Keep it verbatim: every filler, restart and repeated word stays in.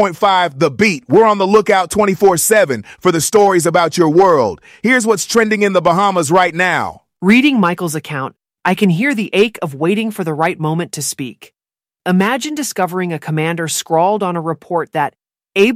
point five The Beat. We're on the lookout twenty-four seven for the stories about your world. Here's what's trending in the Bahamas right now. Reading Michael's account, I can hear the ache of waiting for the right moment to speak. Imagine discovering a commander scrawled on a report that